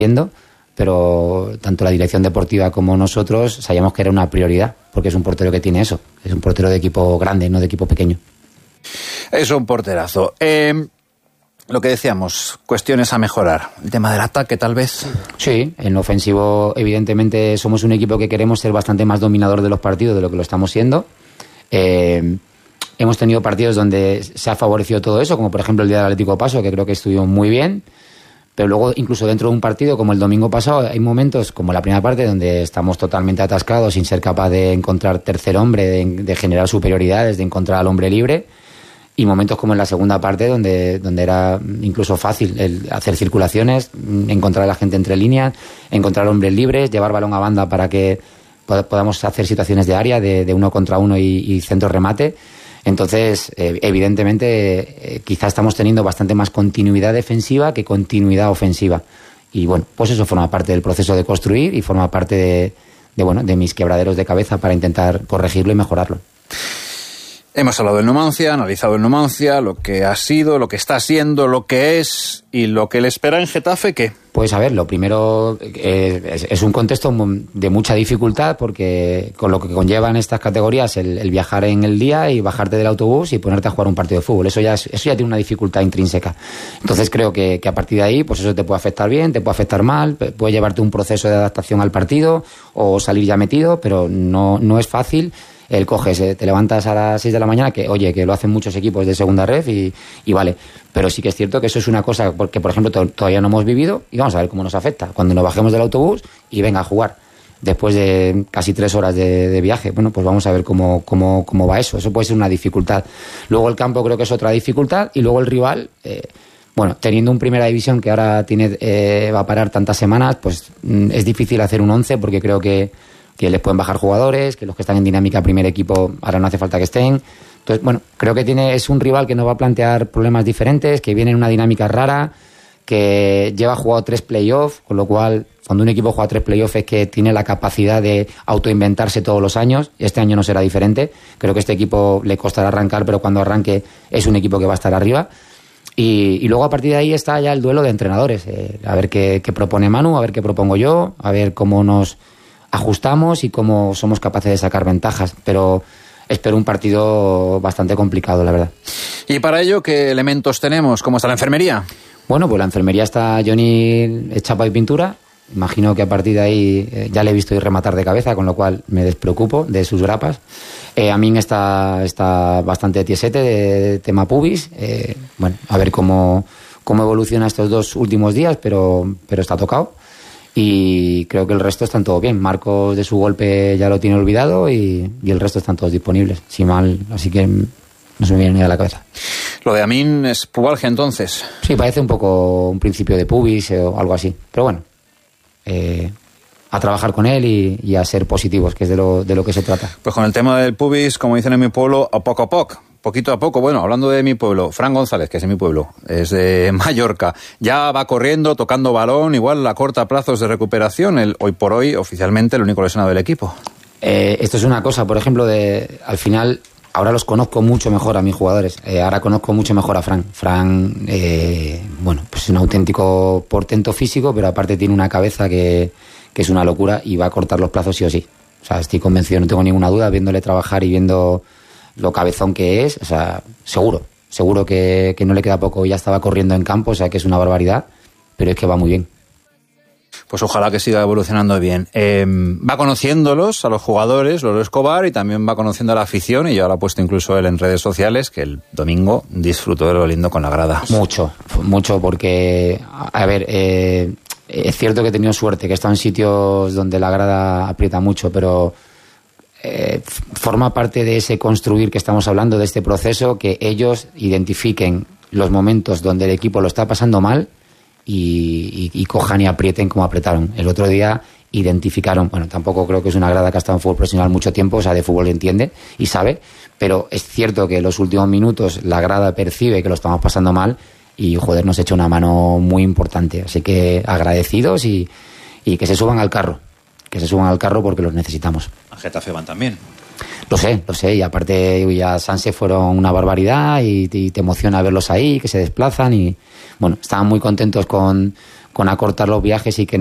pero tanto la dirección deportiva como nosotros sabíamos que era una prioridad, porque es un portero que tiene eso, es un portero de equipo grande, no de equipo pequeño. Es un porterazo. Lo que decíamos, cuestiones a mejorar. El tema del ataque, tal vez. Sí, en lo ofensivo, evidentemente, somos un equipo que queremos ser bastante más dominador de los partidos de lo que lo estamos siendo. Hemos tenido partidos donde se ha favorecido todo eso, como por ejemplo el día del Atlético Paso, que creo que estuvo muy bien. Pero luego, incluso dentro de un partido como el domingo pasado, hay momentos como la primera parte donde estamos totalmente atascados, sin ser capaz de encontrar tercer hombre, de generar superioridades, de encontrar al hombre libre. Y momentos como en la segunda parte donde era incluso fácil el hacer circulaciones, encontrar a la gente entre líneas, encontrar hombres libres, llevar balón a banda para que podamos hacer situaciones de área, de uno contra uno y centro remate. Entonces, evidentemente, quizás estamos teniendo bastante más continuidad defensiva que continuidad ofensiva. Y bueno, pues eso forma parte del proceso de construir y forma parte de mis quebraderos de cabeza para intentar corregirlo y mejorarlo. Hemos hablado del Numancia, analizado el Numancia, lo que ha sido, lo que está siendo, lo que es y lo que le espera en Getafe, ¿qué? Pues a ver, lo primero es un contexto de mucha dificultad porque con lo que conllevan estas categorías el viajar en el día y bajarte del autobús y ponerte a jugar un partido de fútbol, eso ya tiene una dificultad intrínseca. Entonces creo que a partir de ahí pues eso te puede afectar bien, te puede afectar mal, puede llevarte un proceso de adaptación al partido o salir ya metido, pero no es fácil. El coges, te levantas a las 6 de la mañana, que lo hacen muchos equipos de segunda ref y vale. Pero sí que es cierto que eso es una cosa porque, por ejemplo, todavía no hemos vivido y vamos a ver cómo nos afecta. Cuando nos bajemos del autobús y venga a jugar después de casi 3 horas de viaje, bueno, pues vamos a ver cómo va eso. Eso puede ser una dificultad. Luego el campo creo que es otra dificultad y luego el rival, teniendo un primera división que ahora va a parar tantas semanas, pues es difícil hacer un 11 porque creo que les pueden bajar jugadores, que los que están en dinámica primer equipo ahora no hace falta que estén. Entonces, bueno, creo que es un rival que nos va a plantear problemas diferentes, que viene en una dinámica rara, que lleva jugado 3 playoffs, con lo cual, cuando un equipo juega 3 playoffs es que tiene la capacidad de autoinventarse todos los años. Este año no será diferente. Creo que este equipo le costará arrancar, pero cuando arranque es un equipo que va a estar arriba. Y luego a partir de ahí está ya el duelo de entrenadores. A ver qué propone Manu, a ver qué propongo yo, a ver cómo nos ajustamos y cómo somos capaces de sacar ventajas, pero espero un partido bastante complicado, la verdad. ¿Y para ello qué elementos tenemos? ¿Cómo está la enfermería? Bueno, pues la enfermería está Johnny chapa y pintura. Imagino que a partir de ahí ya le he visto ir rematar de cabeza, con lo cual me despreocupo de sus grapas. Amin está bastante tiesete de tema pubis. A ver cómo evoluciona estos 2 últimos días, pero está tocado. Y creo que el resto están todo bien. Marcos de su golpe ya lo tiene olvidado y el resto están todos disponibles. Si mal, así que no se me viene ni a la cabeza. Lo de Amin es pubalgia entonces. Sí, parece un poco un principio de pubis o algo así. Pero bueno, a trabajar con él y a ser positivos, que es de lo que se trata. Pues con el tema del pubis, como dicen en mi pueblo, a poco. Poquito a poco. Bueno, hablando de mi pueblo, Fran González, que es de mi pueblo, es de Mallorca, ya va corriendo, tocando balón, igual a corta plazos de recuperación, hoy por hoy oficialmente el único lesionado del equipo. Esto es una cosa, por ejemplo, al final, ahora los conozco mucho mejor a mis jugadores, ahora conozco mucho mejor a Fran. Fran, pues es un auténtico portento físico, pero aparte tiene una cabeza que es una locura y va a cortar los plazos sí o sí. O sea, estoy convencido, no tengo ninguna duda, viéndole trabajar y viendo lo cabezón que es, o sea, seguro que no le queda poco, ya estaba corriendo en campo, o sea que es una barbaridad, pero es que va muy bien. Pues ojalá que siga evolucionando bien. Va conociéndolos a los jugadores, Lolo Escobar, y también va conociendo a la afición, y ya lo ha puesto incluso él en redes sociales, que el domingo disfrutó de lo lindo con la grada. Mucho, porque, a ver, es cierto que he tenido suerte, que he estado en sitios donde la grada aprieta mucho, pero forma parte de ese construir que estamos hablando, de este proceso, que ellos identifiquen los momentos donde el equipo lo está pasando mal y cojan y aprieten como apretaron. El otro día identificaron, bueno, tampoco creo que es una grada que ha estado en fútbol profesional mucho tiempo, o sea, de fútbol entiende y sabe, pero es cierto que en los últimos minutos la grada percibe que lo estamos pasando mal y, joder, nos echa una mano muy importante. Así que agradecidos y que se suban al carro. Que se suban al carro porque los necesitamos. A Getafe van también. Lo sé, y aparte ya Sanse fueron una barbaridad y te emociona verlos ahí, que se desplazan y, bueno, estaban muy contentos con acortar los viajes y que